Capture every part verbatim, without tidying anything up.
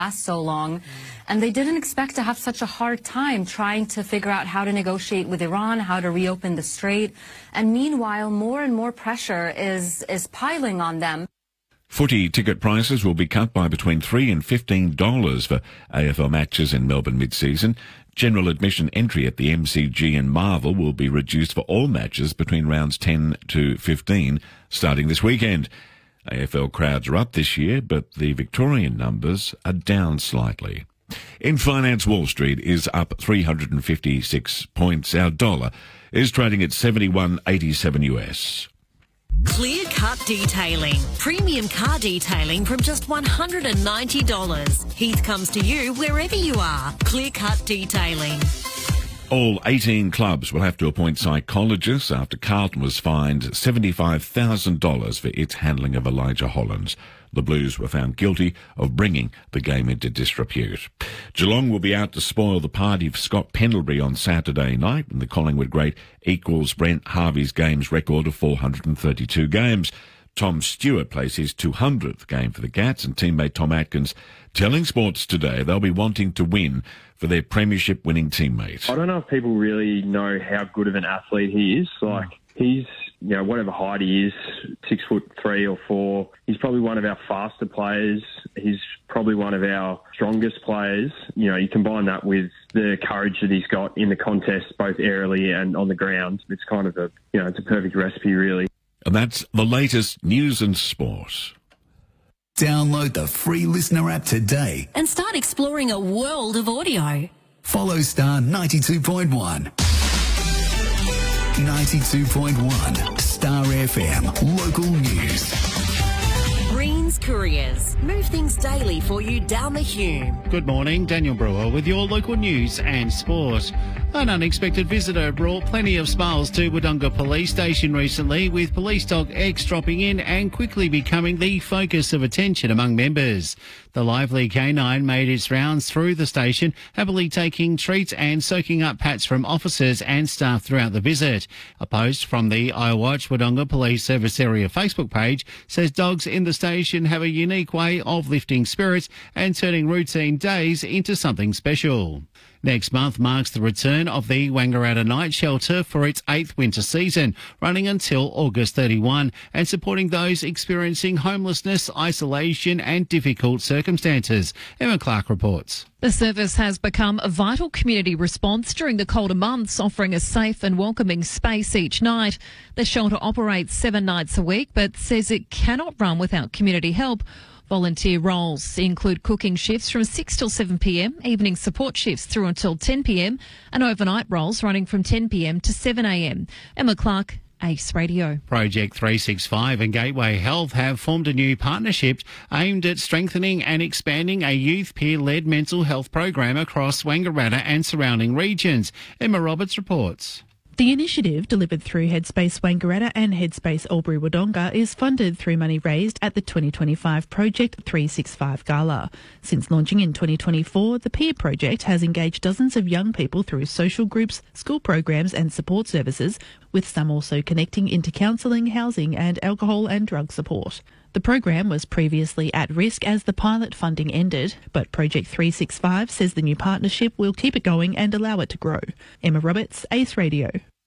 last so long, and they didn't expect to have such a hard time trying to figure out how to negotiate with Iran, how to reopen the strait, and meanwhile more and more pressure is is piling on them. Footy ticket prices will be cut by between three dollars and fifteen dollars for A F L matches in Melbourne mid-season. General admission entry at the M C G and Marvel will be reduced for all matches between rounds ten to fifteen starting this weekend. A F L crowds are up this year, but the Victorian numbers are down slightly. In finance, Wall Street is up three hundred fifty-six points. Our dollar is trading at seventy-one eighty-seven U S. Clear Cut Detailing. Premium car detailing from just one hundred ninety dollars. Heath comes to you wherever you are. Clear Cut Detailing. All eighteen clubs will have to appoint psychologists after Carlton was fined seventy-five thousand dollars for its handling of Elijah Hollands. The Blues were found guilty of bringing the game into disrepute. Geelong will be out to spoil the party for Scott Pendlebury on Saturday night, and the Collingwood great equals Brent Harvey's games record of four hundred thirty-two games. Tom Stewart plays his two hundredth game for the Cats, and teammate Tom Atkins telling Sports Today they'll be wanting to win for their premiership-winning teammate. I don't know if people really know how good of an athlete he is. Like, he's, you know, whatever height he is, six foot three or four, he's probably one of our faster players. He's probably one of our strongest players. You know, you combine that with the courage that he's got in the contest, both aerially and on the ground. It's kind of a, you know, it's a perfect recipe, really. And that's the latest news and sport. Download the free Listener app today and start exploring a world of audio. Follow Star ninety-two point one. ninety-two point one Star F M, local news. Greens Couriers. Move things daily for you down the Hume. Good morning, Daniel Brewer with your local news and sport. An unexpected visitor brought plenty of smiles to Wodonga Police Station recently, with Police Dog X dropping in and quickly becoming the focus of attention among members. The lively canine made its rounds through the station, happily taking treats and soaking up pats from officers and staff throughout the visit. A post from the I Watch Wodonga Police Service Area Facebook page says dogs in the station have a unique way of lifting spirits and turning routine days into something special. Next month marks the return of the Wangaratta Night Shelter for its eighth winter season, running until August thirty-first and supporting those experiencing homelessness, isolation and difficult circumstances. Emma Clark reports. The service has become a vital community response during the colder months, offering a safe and welcoming space each night. The shelter operates seven nights a week, but says it cannot run without community help. Volunteer roles include cooking shifts from six till seven p m, evening support shifts through until ten p m, and overnight roles running from ten p m to seven a m. Emma Clark, Ace Radio. Project three sixty-five and Gateway Health have formed a new partnership aimed at strengthening and expanding a youth peer-led mental health program across Wangaratta and surrounding regions. Emma Roberts reports. The initiative, delivered through Headspace Wangaratta and Headspace Albury Wodonga, is funded through money raised at the twenty twenty-five Project three sixty-five Gala. Since launching in twenty twenty-four, the Peer Project has engaged dozens of young people through social groups, school programs and support services, with some also connecting into counselling, housing and alcohol and drug support. The program was previously at risk as the pilot funding ended, but Project three sixty-five says the new partnership will keep it going and allow it to grow. Emma Roberts, Ace Radio.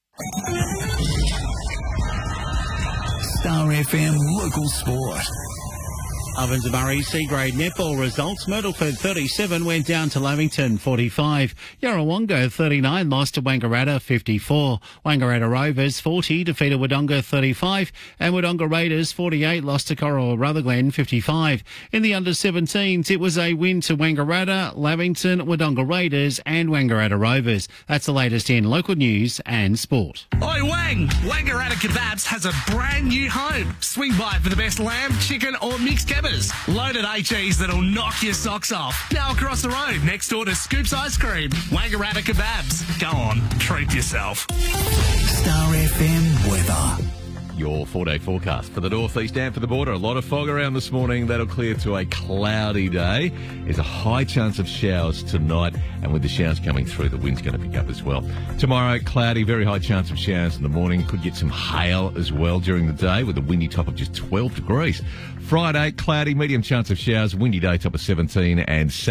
Star F M local sport. Ovens Murray C-grade netball results. Myrtleford thirty-seven went down to Lavington forty-five. Yarrawonga thirty-nine lost to Wangaratta fifty-four. Wangaratta Rovers forty defeated Wodonga thirty-five, and Wodonga Raiders forty-eight lost to Coral Rutherglen fifty-five. In the under seventeens, it was a win to Wangaratta, Lavington, Wodonga Raiders and Wangaratta Rovers. That's the latest in local news and sport. Oi Wang! Wangaratta Kebabs has a brand new home. Swing by for the best lamb, chicken or mixed kebabs. Loaded H Es that'll knock your socks off. Now across the road, next door to Scoops Ice Cream. Wangaratta Kebabs. Go on, treat yourself. Star F M weather. Your four-day forecast for the northeast and for the border. A lot of fog around this morning. That'll clear to a cloudy day. There's a high chance of showers tonight, and with the showers coming through, the wind's going to pick up as well. Tomorrow, cloudy, very high chance of showers in the morning. Could get some hail as well during the day with a windy top of just twelve degrees. Friday, cloudy, medium chance of showers, windy day top of seventeen, and Saturday